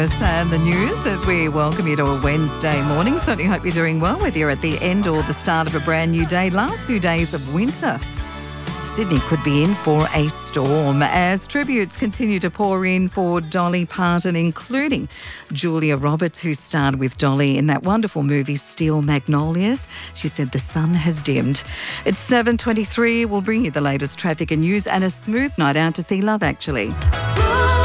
business and the news as we welcome you to a Wednesday morning. Certainly hope you're doing well, whether you're at the end or the start of a brand new day. Last few days of winter, Sydney could be in for a storm as tributes continue to pour in for Dolly Parton, including Julia Roberts, who starred with Dolly in that wonderful movie Steel Magnolias. She said the sun has dimmed. It's 7:23. We'll bring you the latest traffic and news and a smooth night out to see Love Actually.